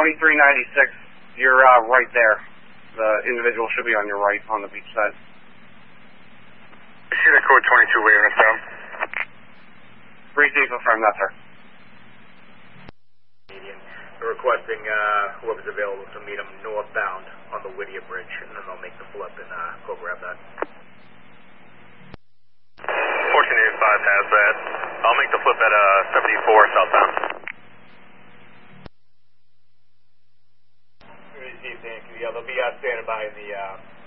2396, you're right there. The individual should be on your right on the beach side. I see that code 22 waving us down. Receive, confirm that, sir. They're requesting whoever's available to meet them northbound on the Whittier Bridge, and then they'll make the flip and go grab that. 1485 has that. I'll make the flip at 74 southbound. Receive, thank you. Yeah, they'll be standing by in the